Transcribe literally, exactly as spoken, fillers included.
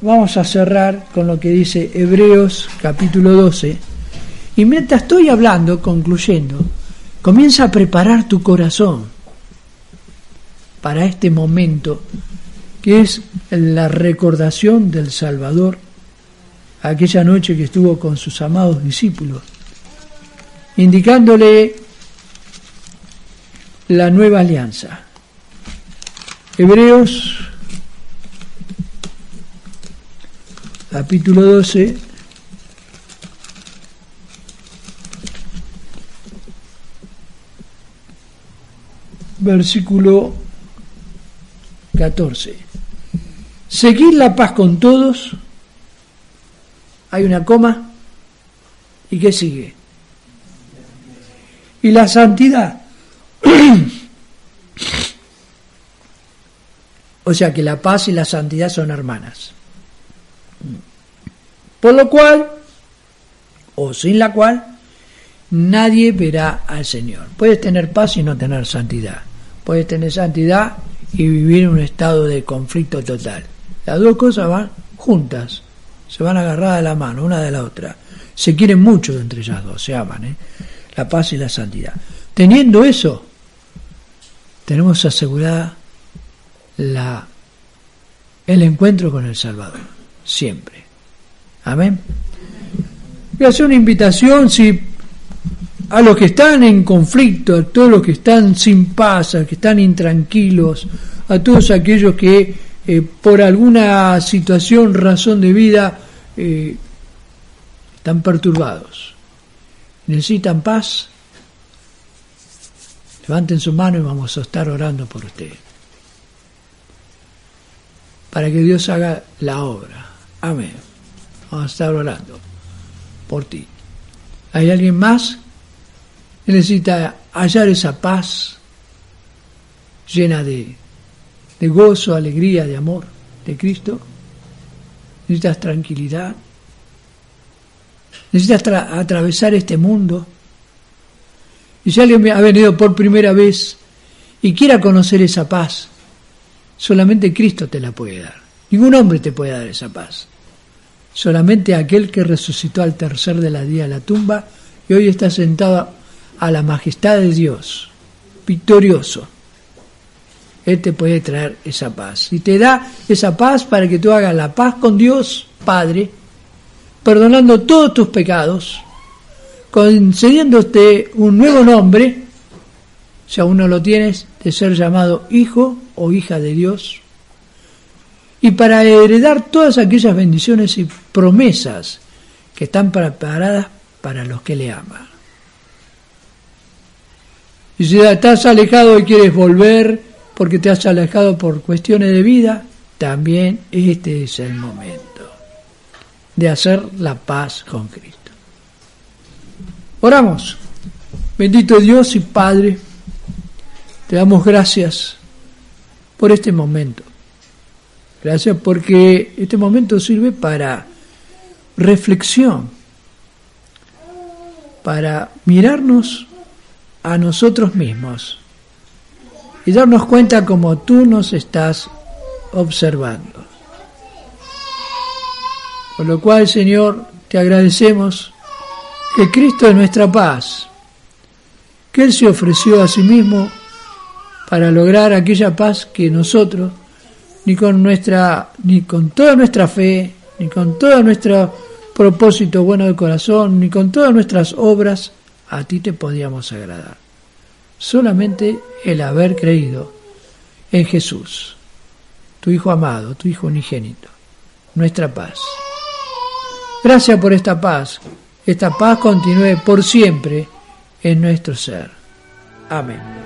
vamos a cerrar con lo que dice Hebreos capítulo doce. Y mientras estoy hablando, concluyendo, comienza a preparar tu corazón para este momento que es la recordación del Salvador, aquella noche que estuvo con sus amados discípulos, indicándole la nueva alianza. Hebreos capítulo doce, versículo catorce. Seguid la paz con todos. Hay una coma. ¿Y qué sigue? Y la santidad. O sea que la paz y la santidad son hermanas. Por lo cual, o sin la cual, nadie verá al Señor. Puedes tener paz y no tener santidad. Puedes tener santidad y vivir en un estado de conflicto total. Las dos cosas van juntas, se van agarradas de la mano, una de la otra. Se quieren mucho entre ellas dos, se aman, ¿eh? La paz y la santidad. Teniendo eso, tenemos asegurada la, el encuentro con el Salvador, siempre. Amén. Voy a hacer una invitación, si a los que están en conflicto, a todos los que están sin paz, a los que están intranquilos, a todos aquellos que eh, por alguna situación, razón de vida, eh, están perturbados, necesitan paz, levanten su mano y vamos a estar orando por ustedes, para que Dios haga la obra. Amén. Vamos a estar orando por ti. ¿Hay alguien más que necesita hallar esa paz llena de, de gozo, alegría, de amor de Cristo? ¿Necesitas tranquilidad? ¿Necesitas tra- atravesar este mundo? Y si alguien ha venido por primera vez y quiera conocer esa paz, solamente Cristo te la puede dar. Ningún hombre te puede dar esa paz. Solamente aquel que resucitó al tercer de la día de la tumba y hoy está sentado a la majestad de Dios, victorioso. Él te puede traer esa paz. Y te da esa paz para que tú hagas la paz con Dios, Padre, perdonando todos tus pecados, concediéndote un nuevo nombre, si aún no lo tienes, de ser llamado hijo o hija de Dios, y para heredar todas aquellas bendiciones y promesas que están preparadas para los que le aman. Y si estás alejado y quieres volver porque te has alejado por cuestiones de vida, también este es el momento de hacer la paz con Cristo. Oramos. Bendito Dios y Padre, te damos gracias por este momento. Gracias porque este momento sirve para reflexión, para mirarnos a nosotros mismos y darnos cuenta como tú nos estás observando. Por lo cual, Señor, te agradecemos que Cristo es nuestra paz, que Él se ofreció a sí mismo para lograr aquella paz que nosotros, ni con nuestra, ni con toda nuestra fe, ni con todo nuestro propósito bueno de corazón, ni con todas nuestras obras, a ti te podíamos agradar. Solamente el haber creído en Jesús, tu Hijo amado, tu Hijo unigénito, nuestra paz. Gracias por esta paz. Esta paz continúe por siempre en nuestro ser. Amén.